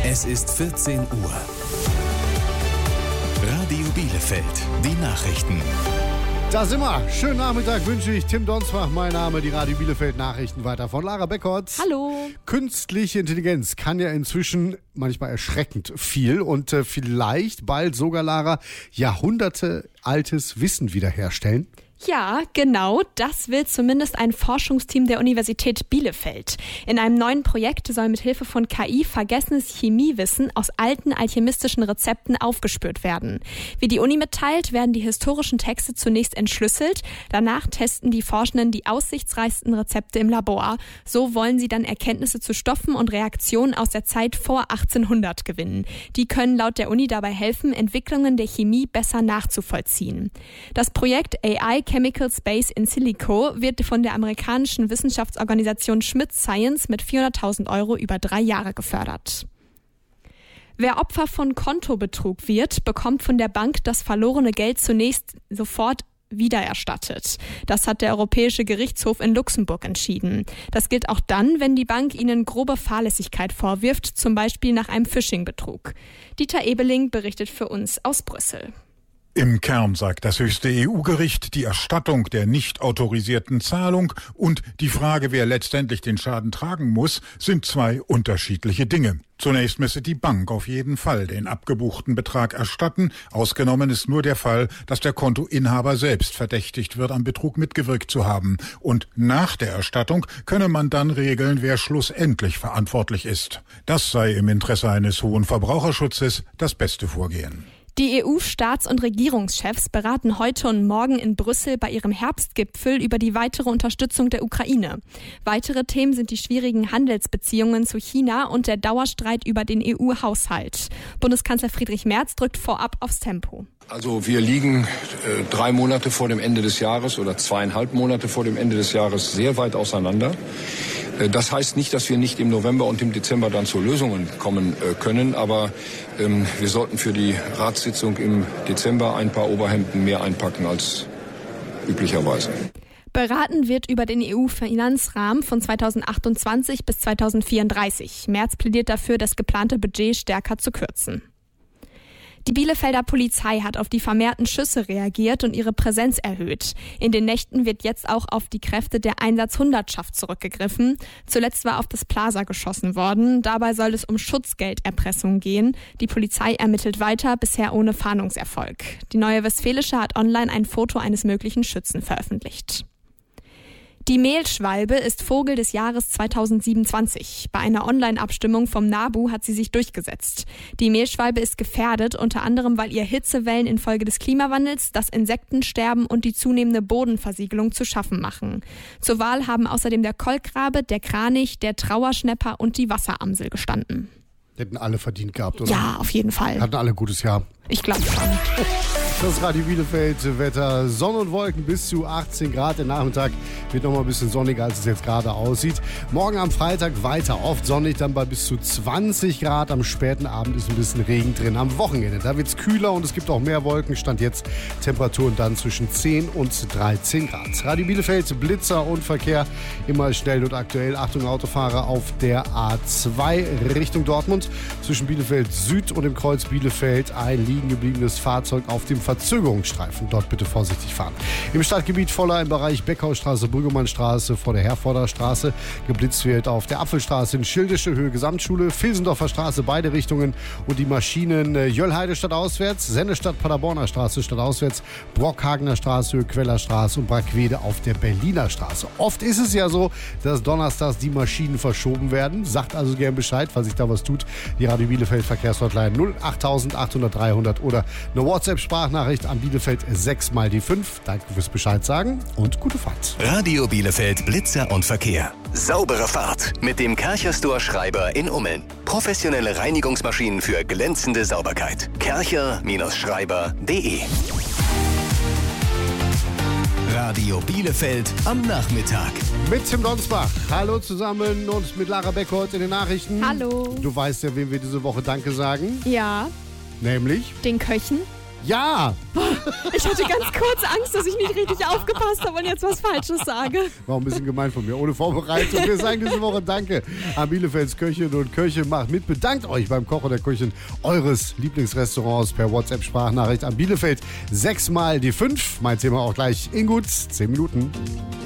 Es ist 14 Uhr. Radio Bielefeld, die Nachrichten. Da sind wir. Schönen Nachmittag wünsche ich. Tim Donsbach, mein Name, die Radio Bielefeld Nachrichten weiter von Lara Beckert. Hallo. Künstliche Intelligenz kann ja inzwischen manchmal erschreckend viel und vielleicht bald sogar, Lara, jahrhundertealtes Wissen wiederherstellen. Ja, genau, das will zumindest ein Forschungsteam der Universität Bielefeld. In einem neuen Projekt soll mit Hilfe von KI vergessenes Chemiewissen aus alten alchemistischen Rezepten aufgespürt werden. Wie die Uni mitteilt, werden die historischen Texte zunächst entschlüsselt. Danach testen die Forschenden die aussichtsreichsten Rezepte im Labor. So wollen sie dann Erkenntnisse zu Stoffen und Reaktionen aus der Zeit vor 1800 gewinnen. Die können laut der Uni dabei helfen, Entwicklungen der Chemie besser nachzuvollziehen. Das Projekt AI Chemical Space in Silico wird von der amerikanischen Wissenschaftsorganisation Schmidt Science mit 400.000 € über 3 Jahre gefördert. Wer Opfer von Kontobetrug wird, bekommt von der Bank das verlorene Geld zunächst sofort wiedererstattet. Das hat der Europäische Gerichtshof in Luxemburg entschieden. Das gilt auch dann, wenn die Bank ihnen grobe Fahrlässigkeit vorwirft, zum Beispiel nach einem Phishing-Betrug. Dieter Ebeling berichtet für uns aus Brüssel. Im Kern sagt das höchste EU-Gericht, die Erstattung der nicht autorisierten Zahlung und die Frage, wer letztendlich den Schaden tragen muss, sind 2 unterschiedliche Dinge. Zunächst müsse die Bank auf jeden Fall den abgebuchten Betrag erstatten. Ausgenommen ist nur der Fall, dass der Kontoinhaber selbst verdächtigt wird, am Betrug mitgewirkt zu haben. Und nach der Erstattung könne man dann regeln, wer schlussendlich verantwortlich ist. Das sei im Interesse eines hohen Verbraucherschutzes das beste Vorgehen. Die EU-Staats- und Regierungschefs beraten heute und morgen in Brüssel bei ihrem Herbstgipfel über die weitere Unterstützung der Ukraine. Weitere Themen sind die schwierigen Handelsbeziehungen zu China und der Dauerstreit über den EU-Haushalt. Bundeskanzler Friedrich Merz drückt vorab aufs Tempo. Also wir liegen 3 Monate vor dem Ende des Jahres oder 2,5 Monate vor dem Ende des Jahres sehr weit auseinander. Das heißt nicht, dass wir nicht im November und im Dezember dann zu Lösungen kommen können, aber wir sollten für die Ratssitzung im Dezember ein paar Oberhemden mehr einpacken als üblicherweise. Beraten wird über den EU-Finanzrahmen von 2028 bis 2034. Merz plädiert dafür, das geplante Budget stärker zu kürzen. Die Bielefelder Polizei hat auf die vermehrten Schüsse reagiert und ihre Präsenz erhöht. In den Nächten wird jetzt auch auf die Kräfte der Einsatzhundertschaft zurückgegriffen. Zuletzt war auf das Plaza geschossen worden. Dabei soll es um Schutzgelderpressung gehen. Die Polizei ermittelt weiter, bisher ohne Fahndungserfolg. Die Neue Westfälische hat online ein Foto eines möglichen Schützen veröffentlicht. Die Mehlschwalbe ist Vogel des Jahres 2027. Bei einer Online-Abstimmung vom NABU hat sie sich durchgesetzt. Die Mehlschwalbe ist gefährdet, unter anderem, weil ihr Hitzewellen infolge des Klimawandels, das Insektensterben und die zunehmende Bodenversiegelung zu schaffen machen. Zur Wahl haben außerdem der Kolkrabe, der Kranich, der Trauerschnäpper und die Wasseramsel gestanden. Hätten alle verdient gehabt, oder? Ja, auf jeden Fall. Hatten alle ein gutes Jahr. Ich glaube schon. Das Radio Bielefeld, Wetter, Sonne und Wolken bis zu 18 Grad. Der Nachmittag wird nochmal ein bisschen sonniger, als es jetzt gerade aussieht. Morgen am Freitag weiter oft sonnig, dann bei bis zu 20 Grad. Am späten Abend ist ein bisschen Regen drin. Am Wochenende, da wird es kühler und es gibt auch mehr Wolken. Stand jetzt Temperaturen dann zwischen 10 und 13 Grad. Radio Bielefeld, Blitzer und Verkehr immer schnell und aktuell. Achtung Autofahrer auf der A2 Richtung Dortmund. Zwischen Bielefeld Süd und dem Kreuz Bielefeld ein liegen gebliebenes Fahrzeug auf dem Verzögerungsstreifen. Dort bitte vorsichtig fahren. Im Stadtgebiet voller im Bereich Beckhausstraße, Brüggemannstraße vor der Herforder Straße. Geblitzt wird auf der Apfelstraße in Schildische Höhe Gesamtschule, Vilsendorfer Straße beide Richtungen und die Maschinen Jöllheide stadtauswärts, Sennestadt Paderborner Straße stadtauswärts, Brockhagener Straße Höhe Quellerstraße und Brackwede auf der Berliner Straße. Oft ist es ja so, dass donnerstags die Maschinen verschoben werden. Sagt also gern Bescheid, falls sich da was tut. Die Radio Bielefeld Verkehrshotline 08800 300 oder eine WhatsApp-Sprachnachricht an Bielefeld 6 mal die 5. Danke fürs Bescheid sagen und gute Fahrt. Radio Bielefeld, Blitzer und Verkehr. Saubere Fahrt mit dem Karcher Store Schreiber in Ummeln. Professionelle Reinigungsmaschinen für glänzende Sauberkeit. Karcher-Schreiber.de Radio Bielefeld am Nachmittag. Mit Tim Donsbach. Hallo zusammen und mit Lara Beckert in den Nachrichten. Hallo. Du weißt ja, wem wir diese Woche Danke sagen. Ja. Nämlich? Den Köchen. Ja! Ich hatte ganz kurz Angst, dass ich nicht richtig aufgepasst habe und jetzt was Falsches sage. War ein bisschen gemein von mir, ohne Vorbereitung. Wir sagen diese Woche Danke an Bielefelds Köchinnen und Köche. Macht mit, bedankt euch beim Koch oder Köchin eures Lieblingsrestaurants per WhatsApp-Sprachnachricht an Bielefeld 6 mal die 5. Mein Thema auch gleich in gut 10 Minuten.